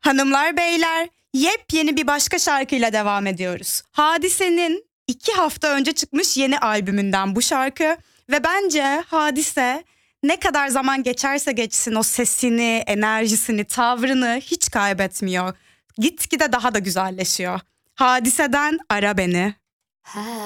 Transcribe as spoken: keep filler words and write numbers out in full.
Hanımlar beyler, yepyeni bir başka şarkıyla devam ediyoruz. Hadise'nin iki hafta önce çıkmış yeni albümünden bu şarkı. Ve bence Hadise ne kadar zaman geçerse geçsin o sesini, enerjisini, tavrını hiç kaybetmiyor. Gitgide daha da güzelleşiyor. Hadise'den Ara Beni. Her